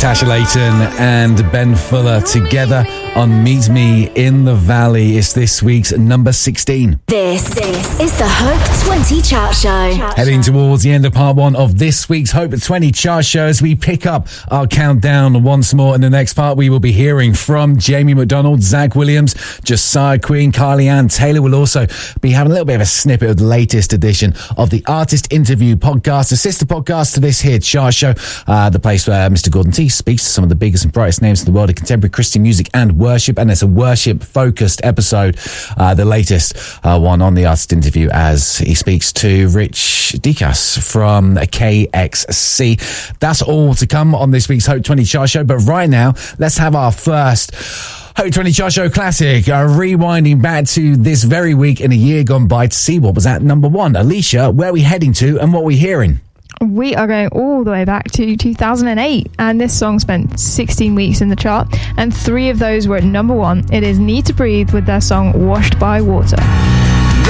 Natasha Layton and Ben Fuller together on Meet Me in the Valley. It's this week's number 16. This is the Hope 20 Chart Show. Heading towards the end of part one of this week's Hope 20 Chart Show as we pick up our countdown once more. In the next part, we will be hearing from Jamie McDonald, Zach Williams, Josiah Queen, Carly Ann Taylor. Will also be having a little bit of a snippet of the latest edition of the Artist Interview podcast, a sister podcast to this here chart show, the place where Mr. Gordon T speaks to some of the biggest and brightest names in the world of contemporary Christian music and worship, and it's a worship-focused episode, the latest one on the Artist Interview, as he speaks to Rich Dekas from KXC. That's all to come on this week's Hope 20 Chart Show, but right now, let's have our first Hope 20 Chart Show classic, rewinding back to this very week in a year gone by to see what was at number one. Alicia, where are we heading to and what are we hearing? We are going all the way back to 2008, and this song spent 16 weeks in the chart, and 3 of those were at number one. It is Need to Breathe with their song Washed by Water.